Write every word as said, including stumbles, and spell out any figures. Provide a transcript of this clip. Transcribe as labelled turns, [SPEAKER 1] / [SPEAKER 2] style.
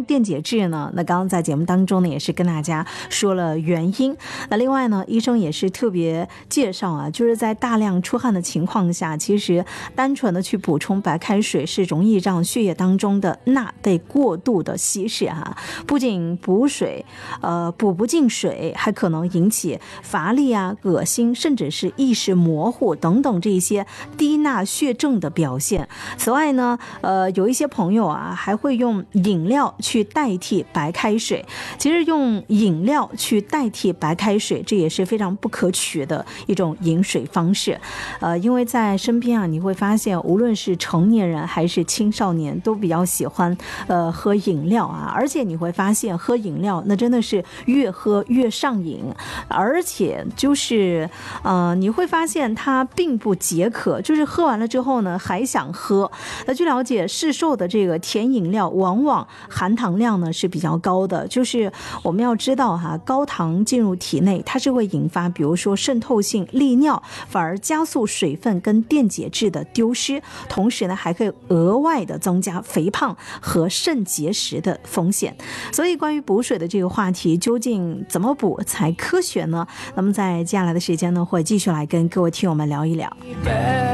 [SPEAKER 1] 电解质呢？那刚刚在节目当中呢，也是跟大家说了原因。那另外呢，医生也是特别介绍啊，就是在大量出汗的情况下，其实单纯的去补充白开水是容易让血液当中的钠被过度的稀释啊，不仅补水，呃，补不进水，还可能引起乏力啊、恶心，甚至是意识模糊等等这些低钠血症的表现。此外呢，呃，有一些朋友啊，还会用饮料去代替白开水。其实用饮料去代替白开水，这也是非常不可取的一种饮水方式。呃，因为在身边啊，你会发现，无论是成年人还是青少年，都比较喜欢呃喝饮料啊，而且你会发现喝饮料那真的是越喝越上瘾，而且就是呃你会发现它并不解渴，就是喝完了之后呢还想喝。那据了解，市售的这个甜饮料往往含糖量呢是比较高的，就是我们要知道哈，高糖进入体内，它是会引发比如说渗透性利尿，反而加速水分跟电解质的丢失，同时呢还可以额外的增加肥胖和肾结石的风险。所以关于补水的这个话题，究竟怎么补才科学呢？那么在接下来的时间呢，会继续来跟各位听友们聊一聊。